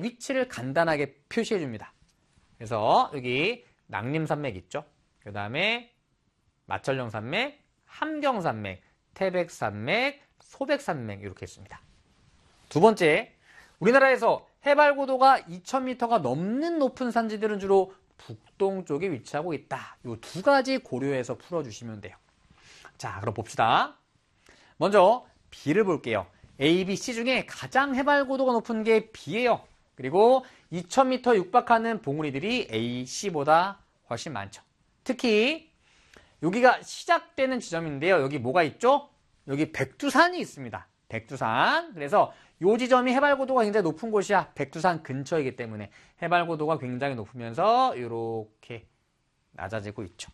위치를 간단하게 표시해 줍니다. 그래서 여기 낭림산맥 있죠? 그 다음에 마천령산맥, 함경산맥, 태백산맥, 소백산맥 이렇게 있습니다. 두 번째, 우리나라에서 해발고도가 2000m가 넘는 높은 산지들은 주로 북동쪽에 위치하고 있다. 이 두 가지 고려해서 풀어주시면 돼요. 자, 그럼 봅시다. 먼저 B를 볼게요. A, B, C 중에 가장 해발고도가 높은 게 B예요. 그리고 2000m 육박하는 봉우리들이 A, C보다 훨씬 많죠. 특히 여기가 시작되는 지점인데요. 여기 뭐가 있죠? 여기 백두산이 있습니다. 백두산. 그래서 이 지점이 해발고도가 굉장히 높은 곳이야. 백두산 근처이기 때문에 해발고도가 굉장히 높으면서 이렇게 낮아지고 있죠.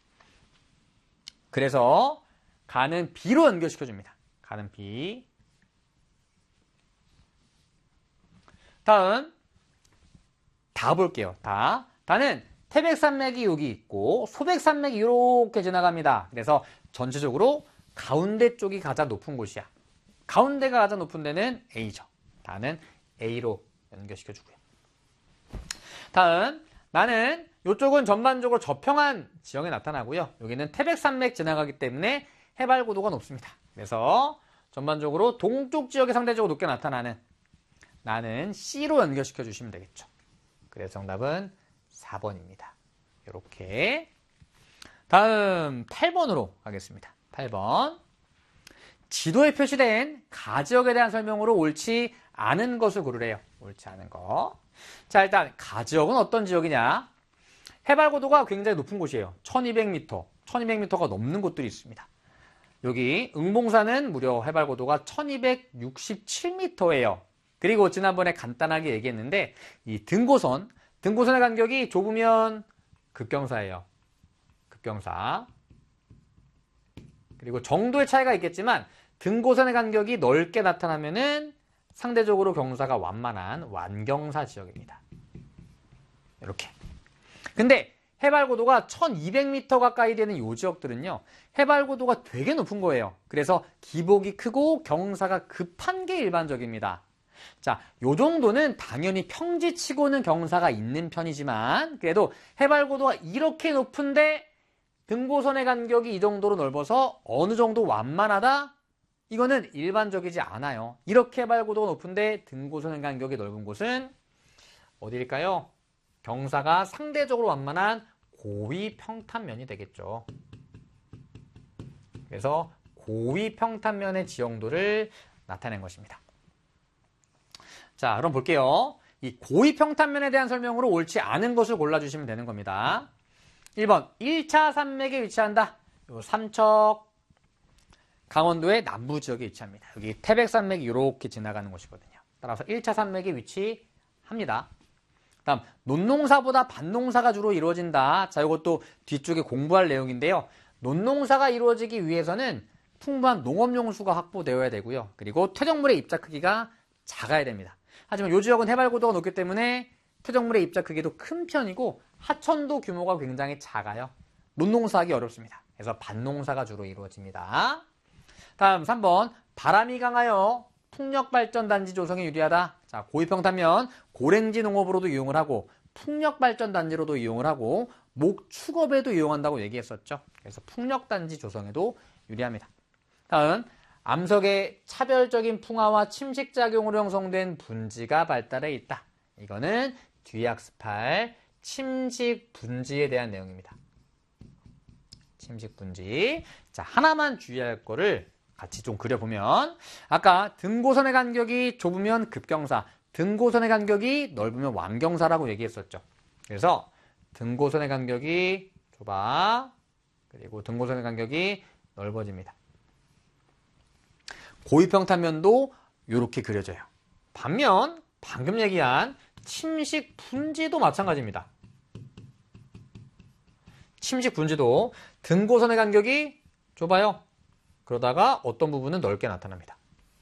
그래서 가는 B로 연결시켜줍니다. 가는 B. 다음 다 볼게요. 다는 태백산맥이 여기 있고 소백산맥이 이렇게 지나갑니다. 그래서 전체적으로 가운데 쪽이 가장 높은 곳이야. 가운데가 가장 높은 데는 A죠. 다는 A로 연결시켜주고요. 다음 나는 이쪽은 전반적으로 저평한 지형에 나타나고요. 여기는 태백산맥 지나가기 때문에 해발고도가 높습니다. 그래서 전반적으로 동쪽 지역에 상대적으로 높게 나타나는 나는 C로 연결시켜 주시면 되겠죠. 그래서 정답은 4번입니다. 이렇게. 다음 8번으로 가겠습니다. 8번. 지도에 표시된 가지역에 대한 설명으로 옳지 않은 것을 고르래요. 옳지 않은 거. 자, 일단 가지역은 어떤 지역이냐? 해발고도가 굉장히 높은 곳이에요. 1200m, 1200m가 넘는 곳들이 있습니다. 여기 응봉산은 무려 해발고도가 1267m예요. 그리고 지난번에 간단하게 얘기했는데 이 등고선의 간격이 좁으면 급경사예요. 급경사. 그리고 정도의 차이가 있겠지만 등고선의 간격이 넓게 나타나면은 상대적으로 경사가 완만한 완경사 지역입니다. 이렇게. 근데 해발고도가 1200m 가까이 되는 이 지역들은요. 해발고도가 되게 높은 거예요. 그래서 기복이 크고 경사가 급한 게 일반적입니다. 자, 요 정도는 당연히 평지치고는 경사가 있는 편이지만 그래도 해발고도가 이렇게 높은데 등고선의 간격이 이 정도로 넓어서 어느 정도 완만하다? 이거는 일반적이지 않아요. 이렇게 해발고도가 높은데 등고선의 간격이 넓은 곳은 어디일까요? 경사가 상대적으로 완만한 고위평탄면이 되겠죠. 그래서 고위평탄면의 지형도를 나타낸 것입니다. 자, 그럼 볼게요. 이 고위평탄면에 대한 설명으로 옳지 않은 것을 골라주시면 되는 겁니다. 1번, 1차 산맥에 위치한다. 요 삼척, 강원도의 남부 지역에 위치합니다. 여기 태백산맥이 이렇게 지나가는 곳이거든요. 따라서 1차 산맥에 위치합니다. 다음, 논농사보다 밭농사가 주로 이루어진다. 자, 이것도 뒤쪽에 공부할 내용인데요. 논농사가 이루어지기 위해서는 풍부한 농업용수가 확보되어야 되고요. 그리고 퇴적물의 입자 크기가 작아야 됩니다. 하지만 이 지역은 해발고도가 높기 때문에 퇴적물의 입자 크기도 큰 편이고 하천도 규모가 굉장히 작아요. 논농사하기 어렵습니다. 그래서 밭농사가 주로 이루어집니다. 다음 3번, 바람이 강하여 풍력발전단지 조성에 유리하다. 자, 고위평탄면 고랭지 농업으로도 이용을 하고 풍력발전단지로도 이용을 하고 목축업에도 이용한다고 얘기했었죠. 그래서 풍력단지 조성에도 유리합니다. 다음, 암석의 차별적인 풍화와 침식작용으로 형성된 분지가 발달해 있다. 이거는 뒤에 학습할 침식 분지에 대한 내용입니다. 침식 분지. 자, 하나만 주의할 거를 같이 좀 그려보면 아까 등고선의 간격이 좁으면 급경사, 등고선의 간격이 넓으면 완경사라고 얘기했었죠. 그래서 등고선의 간격이 좁아 그리고 등고선의 간격이 넓어집니다. 고위평탄면도 이렇게 그려져요. 반면 방금 얘기한 침식 분지도 마찬가지입니다. 침식 분지도 등고선의 간격이 좁아요. 그러다가 어떤 부분은 넓게 나타납니다.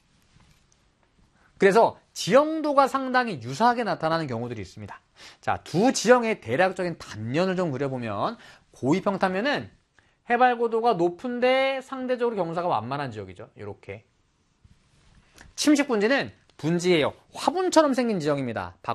그래서 지형도가 상당히 유사하게 나타나는 경우들이 있습니다. 자, 두 지형의 대략적인 단면을 좀 그려보면 고위평탄면은 해발고도가 높은데 상대적으로 경사가 완만한 지역이죠. 이렇게. 침식 분지는 분지예요. 화분처럼 생긴 지형입니다.